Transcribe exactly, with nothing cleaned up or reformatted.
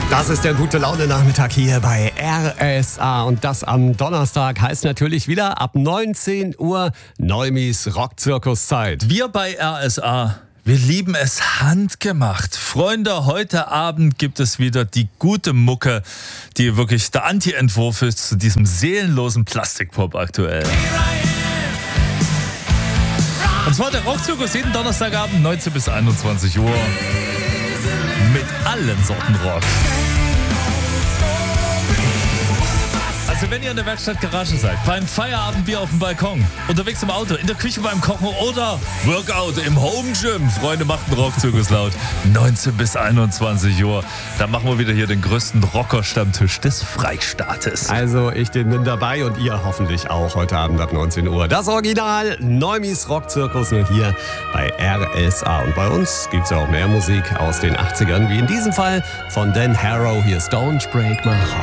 Das ist der gute Laune-Nachmittag hier bei R S A. Und das am Donnerstag heißt natürlich wieder ab neunzehn Uhr Neumis Rockzirkuszeit. Wir bei R S A, wir lieben es handgemacht. Freunde, heute Abend gibt es wieder die gute Mucke, die wirklich der Anti-Entwurf ist zu diesem seelenlosen Plastikpop aktuell. Und zwar der Rockzirkus jeden Donnerstagabend neunzehn bis einundzwanzig Uhr mit allen Sorten Rock. Also wenn ihr in der Werkstattgarage seid, beim Feierabendbier auf dem Balkon, unterwegs im Auto, in der Küche beim Kochen oder Workout im Home Gym, Freunde, macht einen Rockzirkus laut. neunzehn bis einundzwanzig Uhr. Da machen wir wieder hier den größten Rocker-Stammtisch des Freistaates. Also ich bin dabei und ihr hoffentlich auch heute Abend ab neunzehn Uhr. Das Original Neumis Rockzirkus nur hier bei R S A. Und bei uns gibt es ja auch mehr Musik aus den achtzigern, wie in diesem Fall von Dan Harrow. Hier ist Don't Break My Heart.